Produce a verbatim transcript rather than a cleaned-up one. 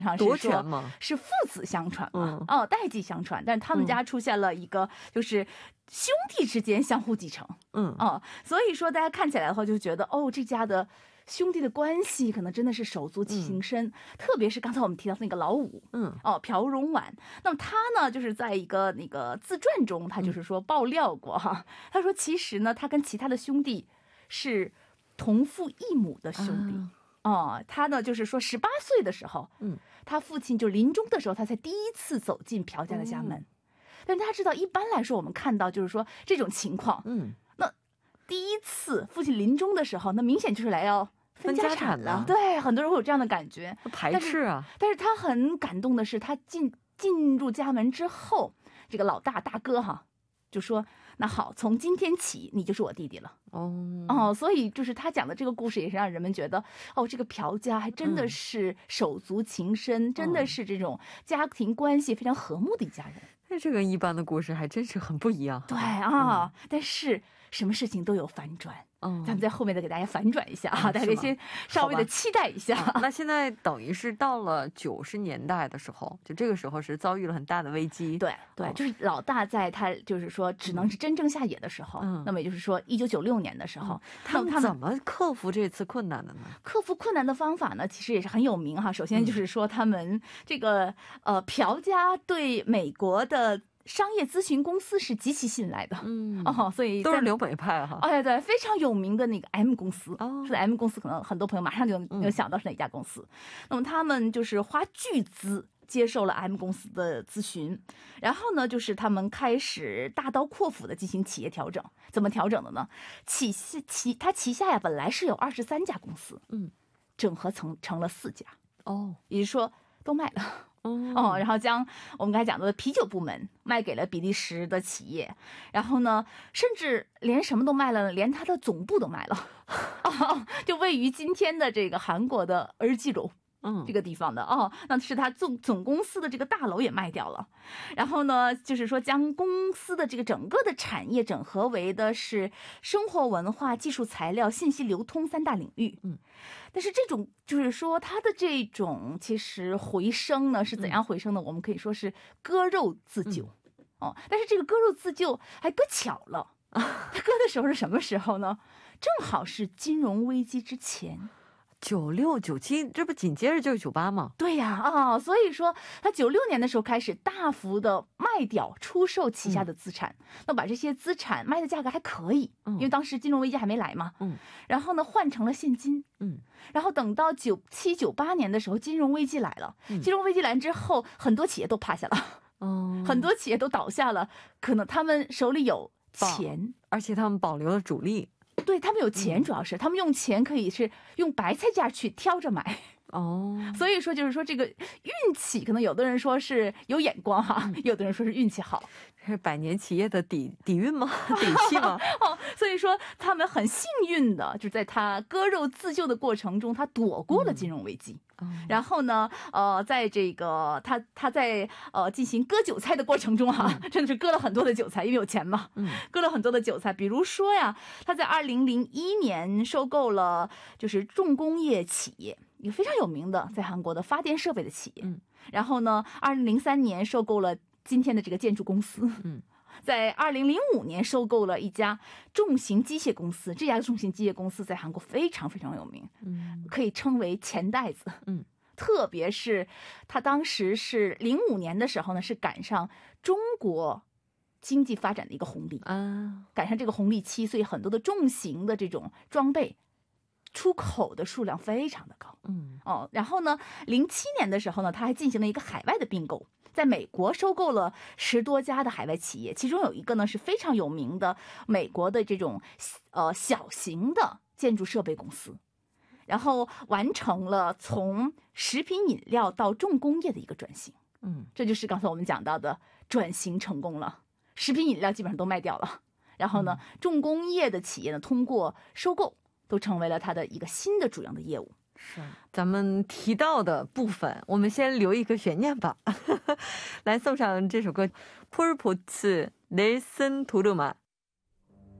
夺权吗？是父子相传嘛，哦，代际相传，但是他们家出现了一个就是兄弟之间相互继承，嗯，哦，所以说大家看起来的话就觉得哦，这家的兄弟的关系可能真的是手足情深，嗯、特别是刚才我们提到那个老五，嗯，哦，朴荣婉，那么他呢，就是在一个那个自传中，他就是说爆料过哈，嗯、他说其实呢，他跟其他的兄弟是同父异母的兄弟。啊哦，他呢，就是说十八岁的时候，嗯，他父亲就临终的时候，他才第一次走进朴家的家门。嗯、但是大家知道，一般来说，我们看到就是说这种情况，嗯，那第一次父亲临终的时候，那明显就是来要分家产了。对，很多人会有这样的感觉， 排斥啊。 但是，但是他很感动的是，他进进入家门之后，这个老大大哥哈。就说那好，从今天起你就是我弟弟了。哦哦，所以就是他讲的这个故事也是让人们觉得哦，这个朴家还真的是手足情深，嗯、真的是这种家庭关系非常和睦的一家人。 那这个一般的故事还真是很不一样。 对啊，嗯、但是什么事情都有反转。嗯，咱们在后面再给大家反转一下啊，大家可以先稍微的期待一下。 啊、那现在等于是到了九十年代的时候，就这个时候是遭遇了很大的危机。 对对、哦，就是老大在他就是说只能是真正下野的时候，嗯，那么也就是说一九九六年的时候，嗯、 他们怎么克服这次困难的呢？ 克服困难的方法呢，其实也是很有名哈。首先就是说他们这个、嗯、呃朴家对美国的商业咨询公司是极其信赖的，嗯，哦，所以都是留美派哈。 哎，对，非常有名的那个 M 公司，哦，说 M 公司可能很多朋友马上就能想到是哪家公司。嗯、那么他们就是花巨资接受了 M 公司的咨询，然后呢，就是他们开始大刀阔斧的进行企业调整。怎么调整的呢？旗旗他旗下呀本来是有二十三家公司，嗯，整合成成了四家，哦，也就是说都卖了。哦，然后将我们刚才讲到的啤酒部门卖给了比利时的企业，然后呢，甚至连什么都卖了，连它的总部都卖了，哦，就位于今天的这个韩国的尔济州。嗯，这个地方的哦，那是他总总公司的这个大楼也卖掉了，然后呢，就是说将公司的这个整个的产业整合为的是生活文化、技术材料、信息流通三大领域。嗯，但是这种就是说它的这种其实回升呢是怎样回升呢？嗯、我们可以说是割肉自救。嗯、哦，但是这个割肉自救还割巧了，他割的时候是什么时候呢？正好是金融危机之前。 九六九七，这不紧接着就是九八吗？ 对呀，啊、哦，所以说他九六年的时候开始大幅的卖掉、出售旗下的资产，嗯、那把这些资产卖的价格还可以，嗯、因为当时金融危机还没来嘛，嗯，然后呢换成了现金，嗯，然后等到九七九八年的时候，金融危机来了，嗯、金融危机来之后，很多企业都趴下了，哦，很多企业都倒下了，可能他们手里有钱， 而且他们保留了主力。 对，他们有钱，主要是、嗯、他们用钱可以是用白菜价去挑着买哦，所以说就是说这个运气，可能有的人说是有眼光哈，嗯、有的人说是运气好， 是百年企业的底底蕴吗？底气吗？ 哦，所以说他们很幸运的，就在他割肉自救的过程中，他躲过了金融危机。嗯、然后呢，呃，在这个他他在呃进行割韭菜的过程中哈、啊，嗯、真的是割了很多的韭菜，因为有钱嘛，嗯，割了很多的韭菜。比如说呀，他在二零零一年收购了就是重工业企业，一个非常有名的在韩国的发电设备的企业。嗯，然后呢，二零零三年收购了今天的这个建筑公司。嗯。在二零零五年收购了一家重型机械公司，这家重型机械公司在韩国非常非常有名，嗯，可以称为钱袋子，嗯，特别是他当时是零五年的时候呢，是赶上中国经济发展的一个红利啊，赶上这个红利期，所以很多的重型的这种装备出口的数量非常的高，嗯，哦，然后呢，零七年的时候呢，他还进行了一个海外的并购。在美国收购了十多家的海外企业，其中有一个呢是非常有名的美国的这种呃小型的建筑设备公司，然后完成了从食品饮料到重工业的一个转型。嗯，这就是刚才我们讲到的转型成功了，食品饮料基本上都卖掉了，然后呢，重工业的企业呢通过收购都成为了它的一个新的主要的业务。 是，咱们提到的部分我们先留一个悬念吧来送上这首歌폴포츠 넬슨 도르마